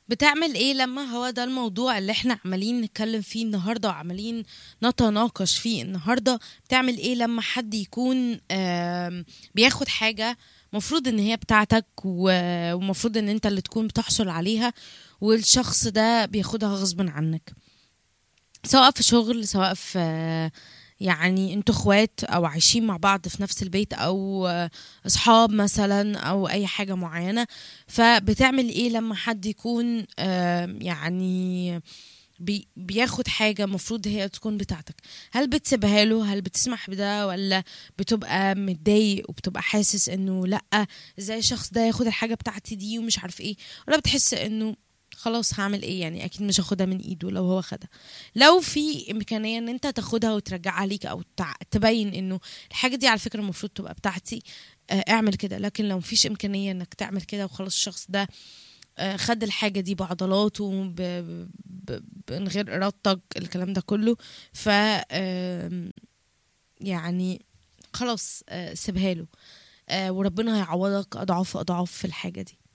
بتعمل ايه لما هو ده الموضوع اللي احنا عمالين نتكلم فيه النهارده وعمالين نتناقش فيه النهارده؟ بتعمل ايه لما حد يكون بياخد حاجة مفروض ان هي بتاعتك ومفروض ان انت اللي تكون بتحصل عليها، والشخص ده بياخدها غصبا عنك، سواء في شغل، سواء في يعني انتوا اخوات او عايشين مع بعض في نفس البيت، او اصحاب مثلا، او اي حاجة معينة. فبتعمل ايه لما حد يكون يعني بياخد حاجة مفروض هي تكون بتاعتك؟ هل بتسيبها له؟ هل بتسمح بده؟ ولا بتبقى متضايق وبتبقى حاسس انه لأ، ازاي الشخص ده ياخد الحاجة بتاعتي دي ومش عارف ايه؟ ولا بتحس انه خلاص هعمل ايه يعني، اكيد مش هاخدها من ايده لو هو خدها؟ لو في امكانيه ان انت تاخدها وترجعها ليك، او تبين انه الحاجه دي على فكره المفروض تبقى بتاعتي، اعمل كده. لكن لو مفيش امكانيه انك تعمل كده وخلاص، الشخص ده خد الحاجه دي بعضلاته من غير ارادتك، الكلام ده كله، ف يعني خلاص، سيبها له، وربنا هيعوضك اضعاف اضعاف في الحاجه دي.